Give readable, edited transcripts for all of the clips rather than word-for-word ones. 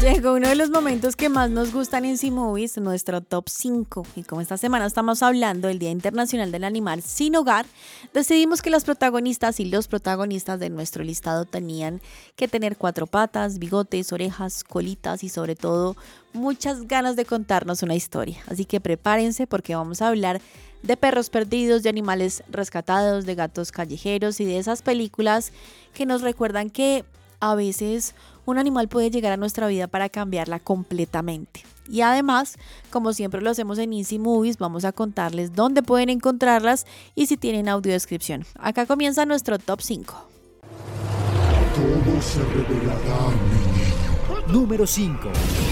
Llegó uno de los momentos que más nos gustan en C-Movies, nuestro top 5. Y como esta semana estamos hablando del Día Internacional del Animal Sin Hogar, decidimos que las protagonistas y los protagonistas de nuestro listado tenían que tener 4 patas, bigotes, orejas, colitas y sobre todo muchas ganas de contarnos una historia. Así que prepárense porque vamos a hablar de perros perdidos, de animales rescatados, de gatos callejeros y de esas películas que nos recuerdan que a veces un animal puede llegar a nuestra vida para cambiarla completamente. Y además, como siempre lo hacemos en Easy Movies, vamos a contarles dónde pueden encontrarlas y si tienen audiodescripción. Acá comienza nuestro top 5. Todo se revelará, mi niño. Número 5.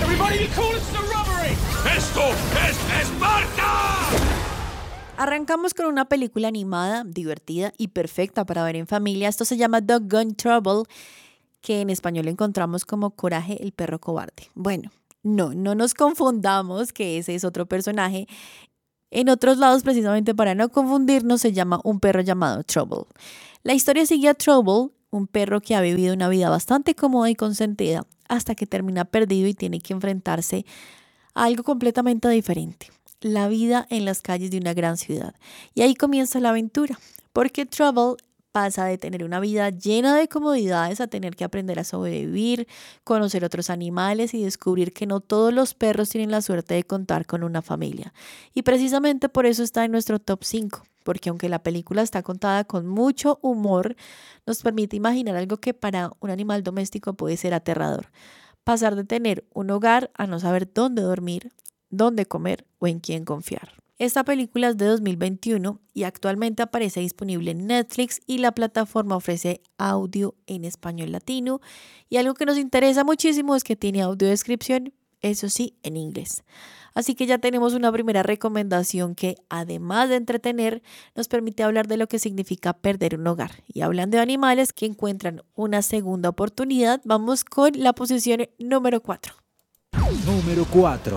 ¡Esto es Esparta! Arrancamos con una película animada, divertida y perfecta para ver en familia. Esto se llama Doggone Trouble, que en español encontramos como Coraje, el perro cobarde. Bueno, no nos confundamos, que ese es otro personaje. En otros lados, precisamente para no confundirnos, se llama un perro llamado Trouble. La historia sigue a Trouble, un perro que ha vivido una vida bastante cómoda y consentida, hasta que termina perdido y tiene que enfrentarse a algo completamente diferente: la vida en las calles de una gran ciudad. Y ahí comienza la aventura, porque Trouble pasa de tener una vida llena de comodidades a tener que aprender a sobrevivir, conocer otros animales y descubrir que no todos los perros tienen la suerte de contar con una familia. Y precisamente por eso está en nuestro top 5, porque aunque la película está contada con mucho humor, nos permite imaginar algo que para un animal doméstico puede ser aterrador: pasar de tener un hogar a no saber dónde dormir, dónde comer o en quién confiar. Esta película es de 2021 y actualmente aparece disponible en Netflix y la plataforma ofrece audio en español latino, y algo que nos interesa muchísimo es que tiene audiodescripción, eso sí, en inglés. Así que ya tenemos una primera recomendación que, además de entretener, nos permite hablar de lo que significa perder un hogar. Y hablando de animales que encuentran una segunda oportunidad, vamos con la posición número 4. Número 4.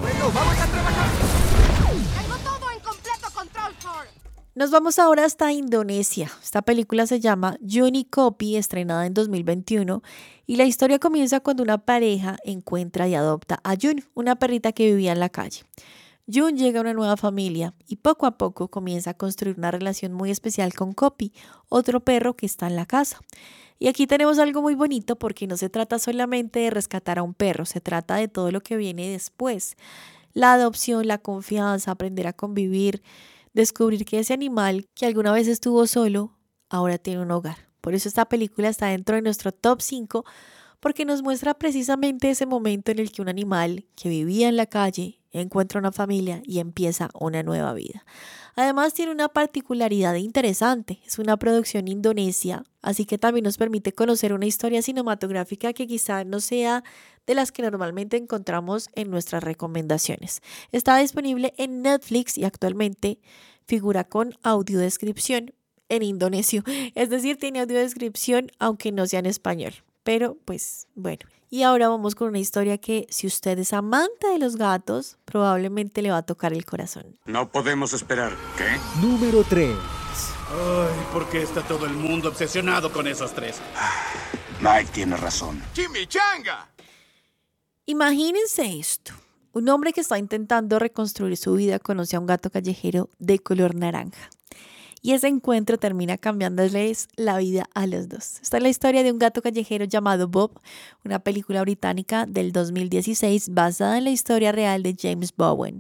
Nos vamos ahora hasta Indonesia. Esta película se llama Juni Kopi, estrenada en 2021, y la historia comienza cuando una pareja encuentra y adopta a Jun, una perrita que vivía en la calle. Jun llega a una nueva familia y poco a poco comienza a construir una relación muy especial con Kopi, otro perro que está en la casa. Y aquí tenemos algo muy bonito porque no se trata solamente de rescatar a un perro, se trata de todo lo que viene después: la adopción, la confianza, aprender a convivir, descubrir que ese animal que alguna vez estuvo solo, ahora tiene un hogar. Por eso esta película está dentro de nuestro top 5, porque nos muestra precisamente ese momento en el que un animal que vivía en la calle encuentra una familia y empieza una nueva vida. Además tiene una particularidad interesante: es una producción indonesia, así que también nos permite conocer una historia cinematográfica que quizá no sea de las que normalmente encontramos en nuestras recomendaciones. Está disponible en Netflix y actualmente figura con audiodescripción en indonesio, es decir, tiene audiodescripción aunque no sea en español. Pero pues bueno, y ahora vamos con una historia que, si usted es amante de los gatos, probablemente le va a tocar el corazón. No podemos esperar. ¿Qué? Número 3. Ay, ¿por qué está todo el mundo obsesionado con esos tres? Mike tiene razón. ¡Chimichanga! Imagínense esto: un hombre que está intentando reconstruir su vida conoce a un gato callejero de color naranja. Y ese encuentro termina cambiándoles la vida a los dos. Esta es la historia de un gato callejero llamado Bob, una película británica del 2016 basada en la historia real de James Bowen.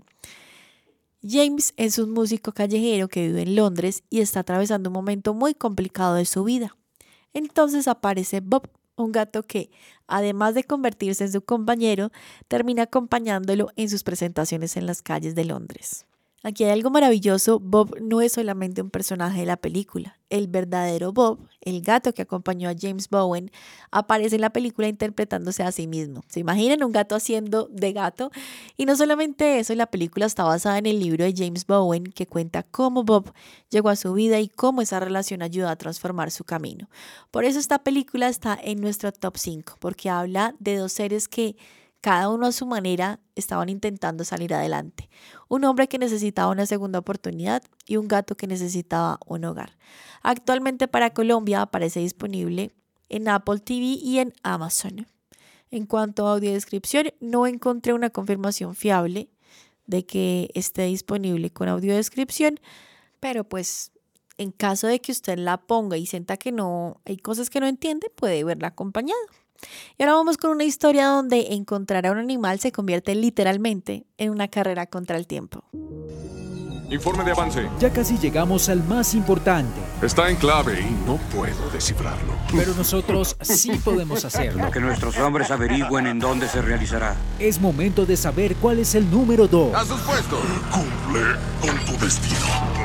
James es un músico callejero que vive en Londres y está atravesando un momento muy complicado de su vida. Entonces aparece Bob, un gato que, además de convertirse en su compañero, termina acompañándolo en sus presentaciones en las calles de Londres. Aquí hay algo maravilloso: Bob no es solamente un personaje de la película. El verdadero Bob, el gato que acompañó a James Bowen, aparece en la película interpretándose a sí mismo. ¿Se imaginan un gato haciendo de gato? Y no solamente eso, la película está basada en el libro de James Bowen, que cuenta cómo Bob llegó a su vida y cómo esa relación ayudó a transformar su camino. Por eso esta película está en nuestro top 5, porque habla de dos seres que, cada uno a su manera, estaban intentando salir adelante. Un hombre que necesitaba una segunda oportunidad y un gato que necesitaba un hogar. Actualmente para Colombia aparece disponible en Apple TV y en Amazon. En cuanto a audiodescripción, no encontré una confirmación fiable de que esté disponible con audiodescripción, pero pues en caso de que usted la ponga y sienta que no, hay cosas que no entiende, puede verla acompañado. Y ahora vamos con una historia donde encontrar a un animal se convierte literalmente en una carrera contra el tiempo. Informe de avance. Ya casi llegamos al más importante, Está en clave y no puedo descifrarlo. pero nosotros sí podemos hacerlo. Que nuestros hombres averigüen en dónde se realizará. Es momento de saber cuál es el número 2. ¡A sus puestos! Cumple con tu destino.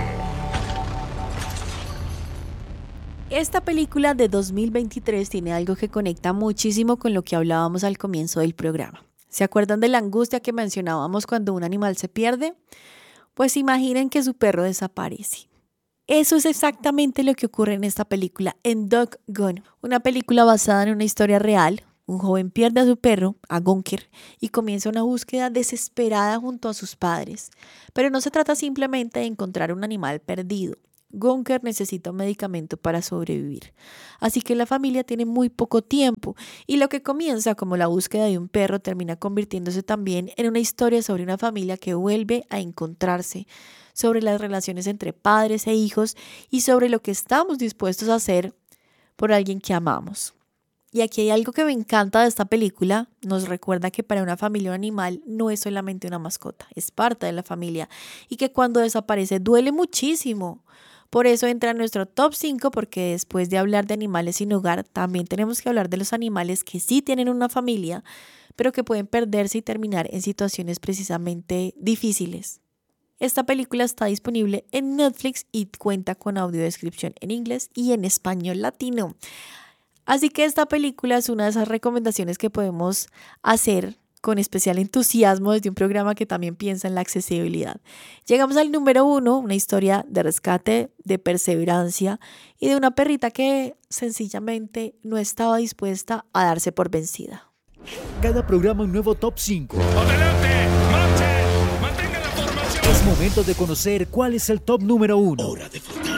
Esta película de 2023 tiene algo que conecta muchísimo con lo que hablábamos al comienzo del programa. ¿Se acuerdan de la angustia que mencionábamos cuando un animal se pierde? Pues imaginen que su perro desaparece. Eso es exactamente lo que ocurre en esta película, en Dog Gone, una película basada en una historia real. Un joven pierde a su perro, a Gunker, y comienza una búsqueda desesperada junto a sus padres. Pero no se trata simplemente de encontrar un animal perdido. Gunker necesita un medicamento para sobrevivir. Así que la familia tiene muy poco tiempo y lo que comienza como la búsqueda de un perro termina convirtiéndose también en una historia sobre una familia que vuelve a encontrarse, sobre las relaciones entre padres e hijos y sobre lo que estamos dispuestos a hacer por alguien que amamos. Y aquí hay algo que me encanta de esta película, nos recuerda que para una familia un animal no es solamente una mascota, es parte de la familia y que cuando desaparece duele muchísimo. Por eso entra en nuestro top 5 porque después de hablar de animales sin hogar, también tenemos que hablar de los animales que sí tienen una familia, pero que pueden perderse y terminar en situaciones precisamente difíciles. Esta película está disponible en Netflix y cuenta con audiodescripción en inglés y en español latino. Así que esta película es una de esas recomendaciones que podemos hacer con especial entusiasmo desde un programa que también piensa en la accesibilidad. Llegamos al número 1, una historia de rescate, de perseverancia y de una perrita que sencillamente no estaba dispuesta a darse por vencida. Cada programa un nuevo top 5. ¡Adelante! ¡Marchen! ¡Mantengan la formación! Es momento de conocer cuál es el top número 1. Hora de flotar.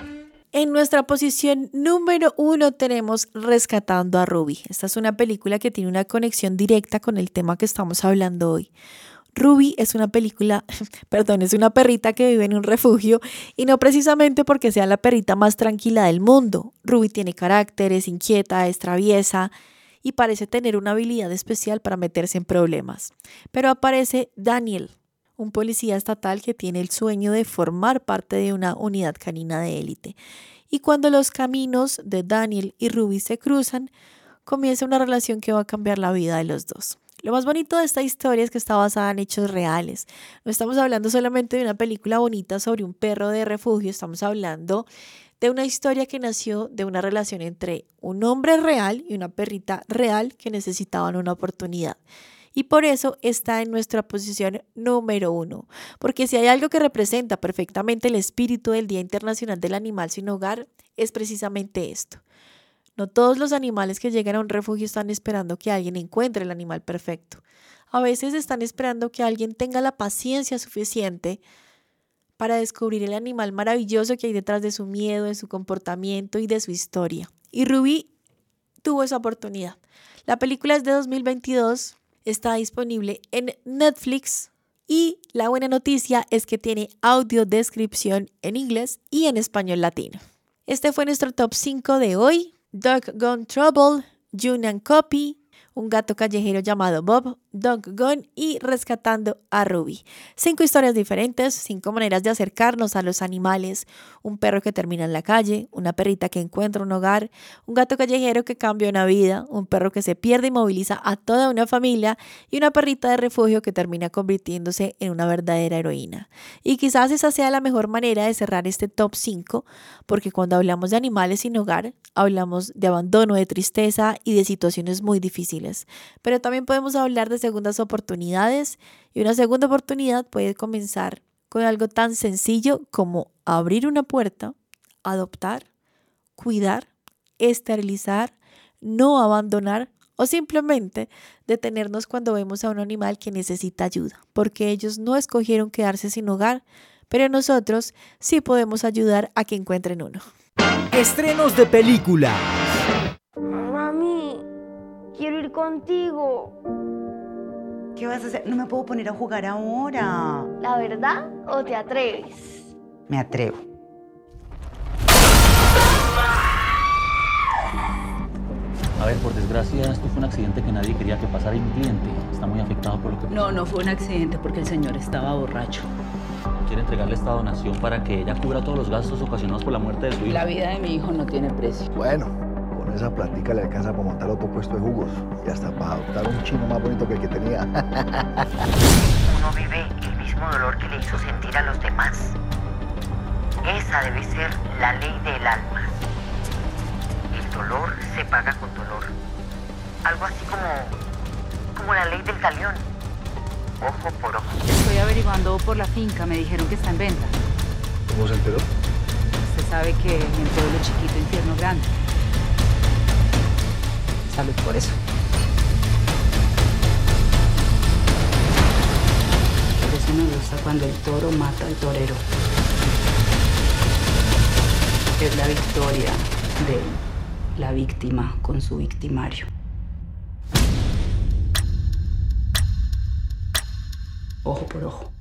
En nuestra posición número 1 tenemos Rescatando a Ruby. Esta es una película que tiene una conexión directa con el tema que estamos hablando hoy. Ruby es una es una perrita que vive en un refugio y no precisamente porque sea la perrita más tranquila del mundo. Ruby tiene carácter, es inquieta, es traviesa y parece tener una habilidad especial para meterse en problemas. Pero aparece Daniel, un policía estatal que tiene el sueño de formar parte de una unidad canina de élite. Y cuando los caminos de Daniel y Ruby se cruzan, comienza una relación que va a cambiar la vida de los dos. Lo más bonito de esta historia es que está basada en hechos reales. No estamos hablando solamente de una película bonita sobre un perro de refugio, estamos hablando de una historia que nació de una relación entre un hombre real y una perrita real que necesitaban una oportunidad. Y por eso está en nuestra posición número 1, porque si hay algo que representa perfectamente el espíritu del Día Internacional del Animal Sin Hogar, es precisamente esto. No todos los animales que llegan a un refugio están esperando que alguien encuentre el animal perfecto. A veces están esperando que alguien tenga la paciencia suficiente para descubrir el animal maravilloso que hay detrás de su miedo, de su comportamiento y de su historia. Y Ruby tuvo esa oportunidad. La película es de 2022. Está disponible en Netflix y la buena noticia es que tiene audiodescripción en inglés y en español latino. Este fue nuestro top 5 de hoy. Dog Gone Trouble, Yunnan Copy, un gato callejero llamado Bob, Dog Gone y Rescatando a Ruby. 5 historias diferentes, 5 maneras de acercarnos a los animales. Un perro que termina en la calle, una perrita que encuentra un hogar, un gato callejero que cambia una vida, un perro que se pierde y moviliza a toda una familia y una perrita de refugio que termina convirtiéndose en una verdadera heroína. Y quizás esa sea la mejor manera de cerrar este top 5, porque cuando hablamos de animales sin hogar, hablamos de abandono, de tristeza y de situaciones muy difíciles. Pero también podemos hablar de segundas oportunidades y una segunda oportunidad puede comenzar con algo tan sencillo como abrir una puerta, adoptar, cuidar, esterilizar, no abandonar o simplemente detenernos cuando vemos a un animal que necesita ayuda, porque ellos no escogieron quedarse sin hogar, pero nosotros sí podemos ayudar a que encuentren uno. Estrenos de película. Mami, quiero ir contigo. ¿Qué vas a hacer? No me puedo poner a jugar ahora. ¿La verdad o te atreves? Me atrevo. A ver, por desgracia, esto fue un accidente que nadie quería que pasara y mi cliente está muy afectado por lo que pasó. No fue un accidente porque el señor estaba borracho. Quiere entregarle esta donación para que ella cubra todos los gastos ocasionados por la muerte de su hijo. La vida de mi hijo no tiene precio. Bueno, con esa platica le alcanza para montar otro puesto de jugos y hasta para adoptar un chino más bonito que el que tenía. Uno vive el mismo dolor que le hizo sentir a los demás. Esa debe ser la ley del alma. El dolor se paga con dolor. Algo así como la ley del galeón. Ojo por ojo. Estoy averiguando por la finca, me dijeron que está en venta. ¿Cómo se enteró? Se sabe que en pueblo chiquito, infierno grande. Salud por eso. Por eso me gusta cuando el toro mata al torero. Es la victoria de la víctima con su victimario. Ojo por ojo.